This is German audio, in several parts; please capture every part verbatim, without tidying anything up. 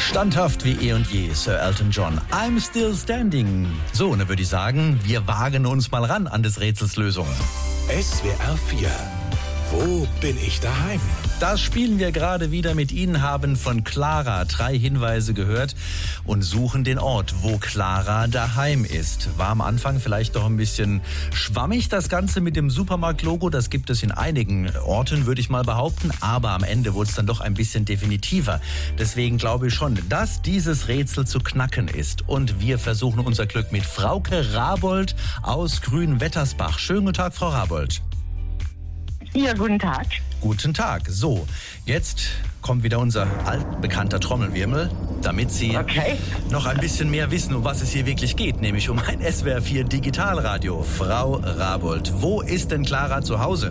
Standhaft wie eh und je, Sir Elton John. I'm still standing. So, und dann würde ich sagen, wir wagen uns mal ran an des Rätsels Lösung. S W R vier. Wo bin ich daheim? Das spielen wir gerade wieder mit Ihnen, haben von Clara drei Hinweise gehört und suchen den Ort, wo Clara daheim ist. War am Anfang vielleicht doch ein bisschen schwammig, das Ganze mit dem Supermarkt-Logo. Das gibt es in einigen Orten, würde ich mal behaupten. Aber am Ende wurde es dann doch ein bisschen definitiver. Deswegen glaube ich schon, dass dieses Rätsel zu knacken ist. Und wir versuchen unser Glück mit Frauke Rabold aus Grünwettersbach. Schönen guten Tag, Frau Rabold. Ja, guten Tag. Guten Tag. So, jetzt kommt wieder unser altbekannter Trommelwirbel, damit Sie Okay. noch ein bisschen mehr wissen, um was es hier wirklich geht, nämlich um ein S W R vier Digitalradio. Frau Rabold, wo ist denn Clara zu Hause?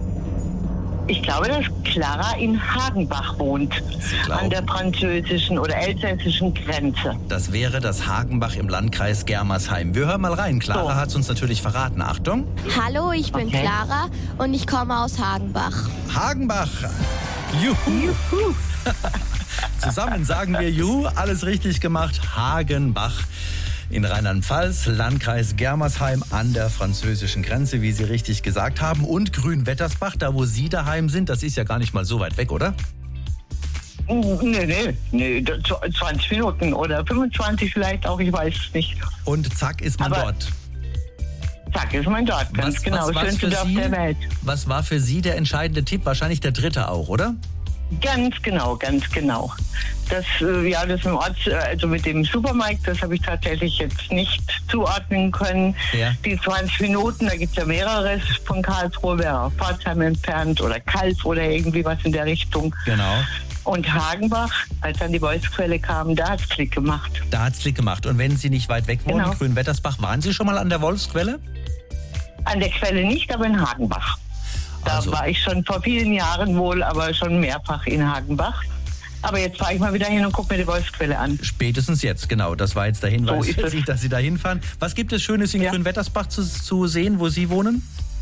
Ich glaube, dass Clara in Hagenbach wohnt, glauben? an der französischen oder elsässischen Grenze. Das wäre das Hagenbach im Landkreis Germersheim. Wir hören mal rein. Clara So. hat es uns natürlich verraten. Achtung. Hallo, ich bin Okay. Clara und ich komme aus Hagenbach. Hagenbach. Juhu. Juhu. Zusammen sagen wir Juhu, alles richtig gemacht. Hagenbach in Rheinland-Pfalz, Landkreis Germersheim an der französischen Grenze, wie Sie richtig gesagt haben. Und Grünwettersbach, da wo Sie daheim sind, das ist ja gar nicht mal so weit weg, oder? Nee, nee, nee, zwanzig Minuten oder fünfundzwanzig vielleicht auch, ich weiß es nicht. Und zack ist man Aber- dort. Zack, ist man dort, ganz Was- genau. was war's Schönste für Dorf Sie? der Welt. Was war für Sie der entscheidende Tipp? Wahrscheinlich der dritte auch, oder? Ganz genau, ganz genau. Das, äh, ja, das im Ort, äh, also mit dem Supermarkt, das habe ich tatsächlich jetzt nicht zuordnen können. Ja. Die zwanzig Minuten, da gibt es ja mehreres von Karlsruhe, wäre Pforzheim entfernt oder Kalf oder irgendwie was in der Richtung. Genau. Und Hagenbach, als dann die Wolfsquelle kam, da hat es Klick gemacht. Da hat's Klick gemacht. Und wenn Sie nicht weit weg wohnen, Genau. Grünwettersbach, waren Sie schon mal an der Wolfsquelle? An der Quelle nicht, aber in Hagenbach. Da Also. war ich schon vor vielen Jahren wohl, aber schon mehrfach in Hagenbach. Aber jetzt fahre ich mal wieder hin und gucke mir die Wolfsquelle an. Spätestens jetzt, genau. Das war jetzt der Hinweis So ist für es. Sie, dass Sie da hinfahren. Was gibt es Schönes in Ja. Grünwettersbach zu, zu sehen, wo Sie wohnen?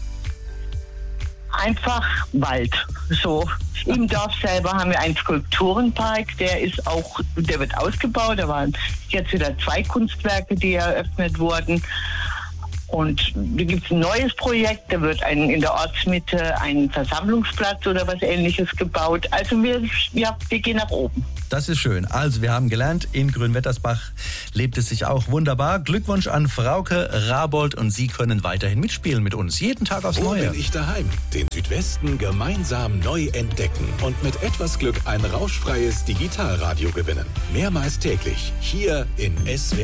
Einfach Wald. So. Im Dorf selber haben wir einen Skulpturenpark, der ist auch, der wird ausgebaut. Da waren jetzt wieder zwei Kunstwerke, die eröffnet wurden. Und da gibt es ein neues Projekt, da wird ein, in der Ortsmitte ein Versammlungsplatz oder was Ähnliches gebaut. Also wir, ja, wir gehen nach oben. Das ist schön. Also wir haben gelernt, in Grünwettersbach lebt es sich auch wunderbar. Glückwunsch an Frauke Rabold und Sie können weiterhin mitspielen mit uns. Jeden Tag aufs Wo Neue. bin ich daheim? Den Südwesten gemeinsam neu entdecken und mit etwas Glück ein rauschfreies Digitalradio gewinnen. Mehrmals täglich hier in S W R.